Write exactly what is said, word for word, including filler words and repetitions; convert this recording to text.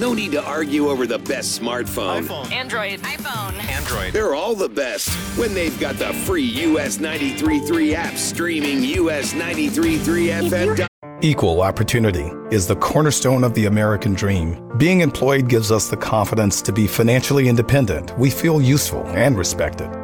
No need to argue over the best smartphone. iPhone. Android. iPhone. Android. They're all the best when they've got the free U S ninety-three point three app streaming U S ninety-three point three F M. Equal opportunity is the cornerstone of the American dream. Being employed gives us the confidence to be financially independent. We feel useful and respected.